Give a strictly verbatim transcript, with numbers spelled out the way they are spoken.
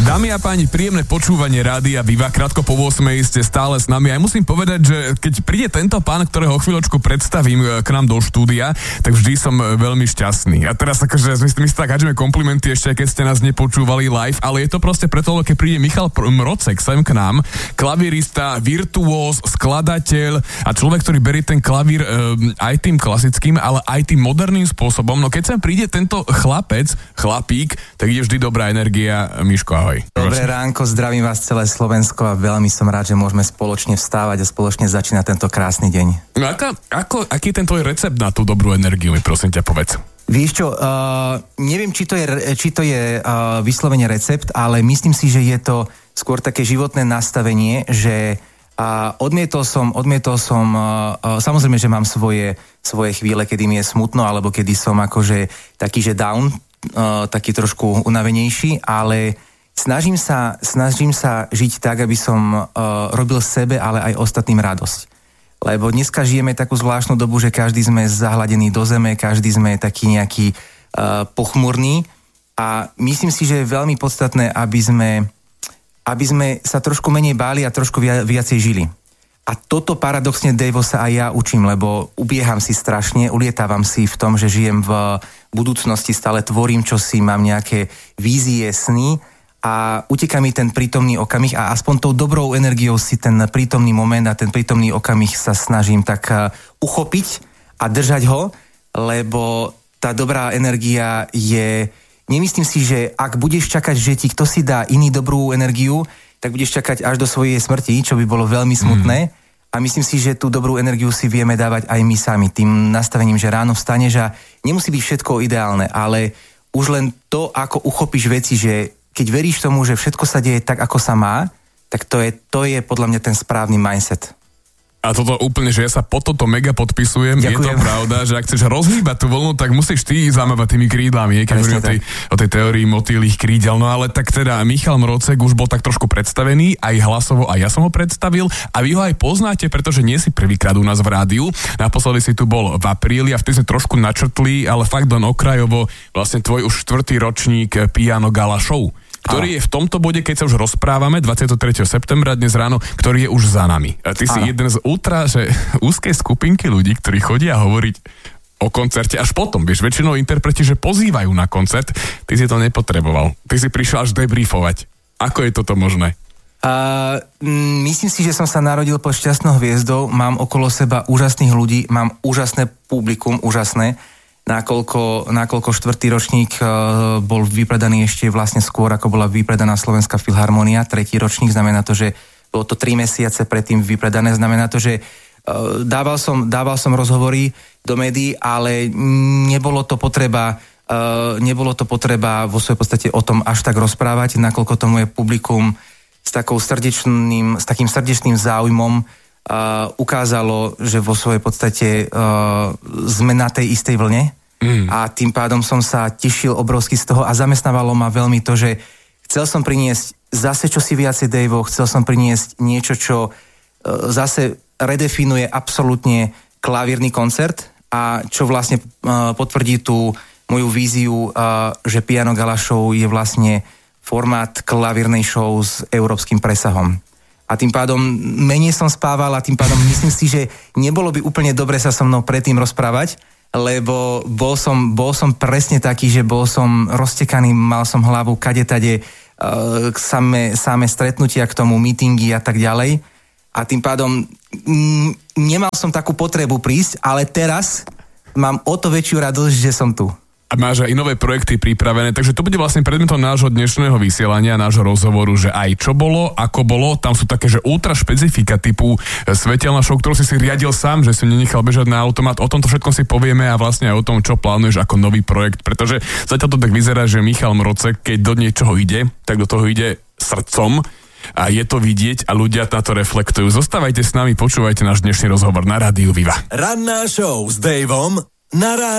Dámy a páni, príjemné počúvanie Rádia Viva. Krátko po ôsmej ste stále s nami. A musím povedať, že keď príde tento pán, ktorého chvíľočku predstavím k nám do štúdia, tak vždy som veľmi šťastný. A teraz akože my, my si tak hádžeme komplimenty ešte, keď ste nás nepočúvali live, ale je to proste preto, keď príde Michal Mrocek sem k nám, klavírista, virtuóz, skladateľ a človek, ktorý berie ten klavír e, aj tým klasickým, ale aj tým moderným spôsobom. No keď sem príde tento chlapec, chlapík, tak je vždy dobrá energia. Miško, ahoj. Dobré ránko, zdravím vás celé Slovensko a veľmi som rád, že môžeme spoločne vstávať a spoločne začínať tento krásny deň. No ako, ako, aký je ten tvoj recept na tú dobrú energiu, mi prosím ťa povedz. Vieš čo, uh, neviem, či to je, či to je uh, vyslovene recept, ale myslím si, že je to skôr také životné nastavenie, že uh, odmietol som, odmietol som, uh, uh, samozrejme, že mám svoje, svoje chvíle, kedy mi je smutno, alebo kedy som akože taký, že down, uh, taký trošku unavenejší, ale Snažím sa, snažím sa žiť tak, aby som uh, robil sebe, ale aj ostatným radosť. Lebo dneska žijeme takú zvláštnu dobu, že každý sme zahladení do zeme, každý sme taký nejaký uh, pochmurný a myslím si, že je veľmi podstatné, aby sme, aby sme sa trošku menej báli a trošku via, viacej žili. A toto paradoxne, Dejvo, sa aj ja učím, lebo ubieham si strašne, ulietávam si v tom, že žijem v budúcnosti, stále tvorím čosi, mám nejaké vízie, sny, a uteká mi ten prítomný okamih a aspoň tou dobrou energiou si ten prítomný moment a ten prítomný okamih sa snažím tak uchopiť a držať ho, lebo tá dobrá energia je, nemyslím si, že ak budeš čakať, že ti kto si dá iný dobrú energiu, tak budeš čakať až do svojej smrti, čo by bolo veľmi smutné. Mm. A myslím si, že tú dobrú energiu si vieme dávať aj my sami, tým nastavením, že ráno vstaneš a nemusí byť všetko ideálne, ale už len to, ako uchopíš veci, že keď veríš tomu, že všetko sa deje tak, ako sa má, tak to je, to je podľa mňa ten správny mindset. A toto úplne, že ja sa po toto mega podpisujem. Ďakujem. Je to pravda, že ak chceš rozhýbať tú vlnu, tak musíš ty zamávať tými krídlami, keď hovorím o tej, o tej teórii motýlých krídel. No ale tak teda Michal Mrocek už bol tak trošku predstavený, aj hlasovo, aj ja som ho predstavil a vy ho aj poznáte, pretože nie si prvýkrát u nás v rádiu. Naposledy si tu bol v apríli a vtedy sme trošku načrtli, ale fakt len okrajovo, vlastne tvoj už štvrtý ročník Piano Gala Show, ktorý je v tomto bode, keď sa už rozprávame, dvadsiateho tretieho septembra dnes ráno, ktorý je už za nami. A ty si Áno. jeden z ultra, že úzkej skupinky ľudí, ktorí chodia hovoriť o koncerte až potom. Vieš, väčšinou interpreti, že pozývajú na koncert, ty si to nepotreboval. Ty si prišiel až debriefovať. Ako je toto možné? Uh, myslím si, že som sa narodil pod šťastnou hviezdou, mám okolo seba úžasných ľudí, mám úžasné publikum, úžasné, nakoľko, nakoľko štvrtý ročník uh, bol vypredaný ešte vlastne skôr, ako bola vypredaná Slovenská filharmonia. Tretí ročník znamená to, že bolo to tri mesiace predtým vypredané. Znamená to, že uh, dával, som, dával som rozhovory do médií, ale nebolo to potreba, uh, nebolo to potreba vo svojej podstate o tom až tak rozprávať, nakoľko to moje publikum s, takou srdečným, s takým srdečným záujmom Uh, ukázalo, že vo svojej podstate uh, sme na tej istej vlne mm. a tým pádom som sa tešil obrovsky z toho a zamestnávalo ma veľmi to, že chcel som priniesť zase čosi viacej, Dejvo, chcel som priniesť niečo, čo uh, zase redefinuje absolútne klavírny koncert a čo vlastne uh, potvrdí tú moju víziu, uh, že Piano Gala Show je vlastne formát klavírnej show s európskym presahom. A tým pádom menej som spával a tým pádom myslím si, že nebolo by úplne dobre sa so mnou predtým rozprávať, lebo bol som, bol som presne taký, že bol som roztekaný, mal som hlavu kadetade, uh, samé, samé stretnutia k tomu, meetingy a tak ďalej. A tým pádom m, nemal som takú potrebu prísť, ale teraz mám o to väčšiu radosť, že som tu. A máš aj nové projekty pripravené, takže to bude vlastne predmetom nášho dnešného vysielania, nášho rozhovoru, že aj čo bolo, ako bolo, tam sú také, že ultra špecifika typu svetelná show, ktorú si si riadil sám, že si nenechal bežať na automat, o tomto všetkom si povieme a vlastne aj o tom, čo plánuješ ako nový projekt, pretože zatiaľ to tak vyzerá, že Michal Mrocek, keď do niečoho ide, tak do toho ide srdcom a je to vidieť a ľudia na to reflektujú. Zostávajte s nami, počúvajte náš dnešný rozhovor na Rádiu Viva. Ranná show s Daveom na rádiu